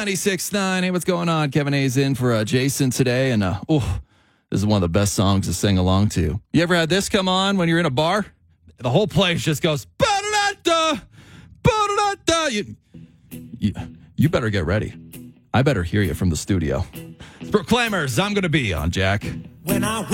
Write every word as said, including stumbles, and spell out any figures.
ninety-six point nine. Hey, what's going on? Kevin A's in for uh, Jason today. And, uh, oh, this is one of the best songs to sing along to. You ever had this come on when you're in a bar? The whole place just goes, ba-da-da-da, ba-da-da-da. You, you, you better get ready. I better hear you from the studio. Proclaimers, I'm going to be on Jack. When I